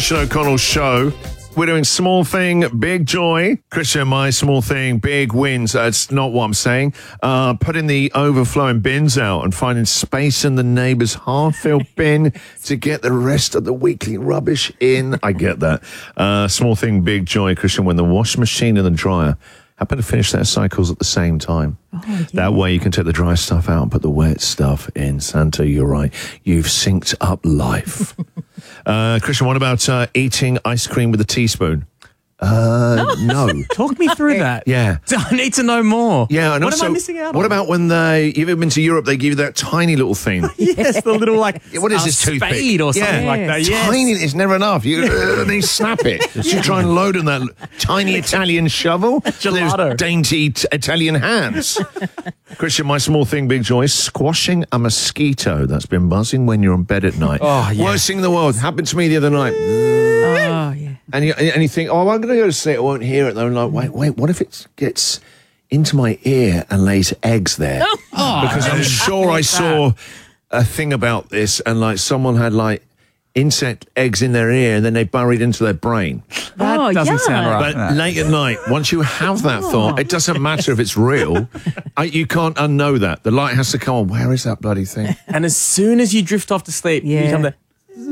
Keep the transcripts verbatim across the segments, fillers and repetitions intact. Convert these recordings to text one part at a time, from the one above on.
Christian O'Connell Show. We're doing small thing, big joy. Christian, my small thing, big wins. That's not what I'm saying. Uh, putting the overflowing bins out and finding space in the neighbour's half-filled bin to get the rest of the weekly rubbish in. I get that. Uh, small thing, big joy, Christian, when the washing machine and the dryer happen to finish their cycles at the same time. Oh, yeah. That way you can take the dry stuff out and put the wet stuff in. Santa, you're right. You've synced up life. uh, Christian, what about uh, eating ice cream with a teaspoon? Uh, no. Talk me through that. Yeah. I need to know more. Yeah, and what also, am I missing out on? What about when they, you've ever been to Europe, they give you that tiny little thing? Yes, the little, like, yeah, what is uh, this, toothpick? spade or something yeah. like that. Yes. Tiny, it's never enough. You, uh, they snap it. So you try and load on that tiny Italian shovel. Gelato. Those dainty t- Italian hands. Christian, my small thing, big joy, squashing a mosquito that's been buzzing when you're in bed at night. Oh, yeah. Worst thing in the world. Happened to me the other night. Oh, yeah. And you, and you think, oh, I'm going to go to sleep, I won't hear it. Though. I'm like, wait, wait, what if it gets into my ear and lays eggs there? Oh, because I'm sure I saw a thing about this, and like someone had like insect eggs in their ear and then they buried into their brain. That oh, doesn't yeah. sound right. But late at night, once you have that thought, it doesn't matter if it's real. I, you can't unknow that. The light has to come on. Where is that bloody thing? And as soon as you drift off to sleep, Yeah. you come there.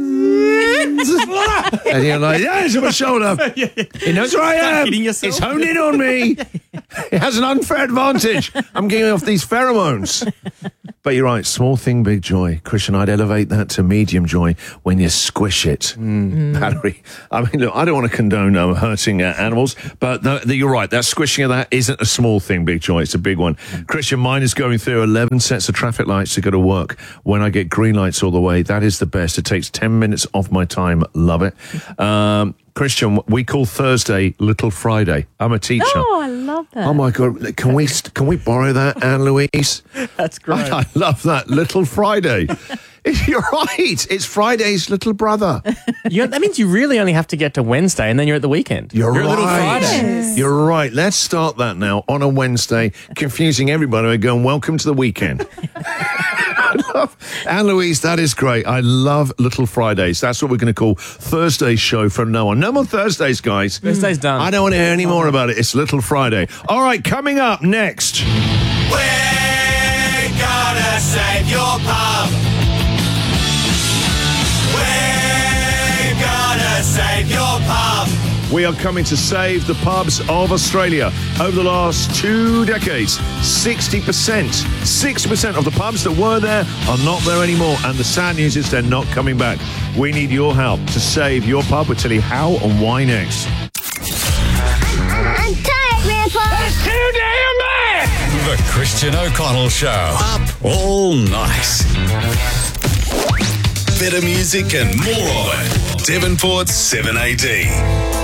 And you're like, yeah, it's on my shoulder. yeah, yeah. He knows where I am. Hitting yourself. It's honed in on me. It has an unfair advantage. I'm getting off these pheromones. But you're right, small thing, big joy. Christian, I'd elevate that to medium joy when you squish it. Mm. Valerie, I mean, look, I don't want to condone um, hurting uh, animals, but the, the, you're right, that squishing of that isn't a small thing, big joy. It's a big one. Mm. Christian, mine is going through eleven sets of traffic lights to go to work. When I get green lights all the way, that is the best. It takes ten minutes off my time. Love it. Um, Christian, we call Thursday Little Friday. I'm a teacher. Oh, I love that. Oh my God! Can we can we borrow that, Anne Louise? That's great. I, I love that, Little Friday. You're right. It's Friday's little brother. You, that means you really only have to get to Wednesday, and then you're at the weekend. You're, you're right. a Little Friday. Yes. You're right. Let's start that now on a Wednesday, confusing everybody. We're going, welcome to the weekend. I love, Anne Louise, that is great. I love Little Fridays. That's what we're going to call Thursday's show from now on. No more Thursdays, guys. Thursday's done. I don't want to hear any more about it. It's Little Friday. All right, coming up next. We're gonna save your pub. We're gonna save your pub. We are coming to save the pubs of Australia. Over the last two decades, sixty percent, sixty percent of the pubs that were there are not there anymore. And the sad news is they're not coming back. We need your help to save your pub. We'll tell you how and why next. I'm tired, Grandpa. That's too damn bad. The Christian O'Connell Show. Up all night. Better music and more of it. Devonport's seven A D.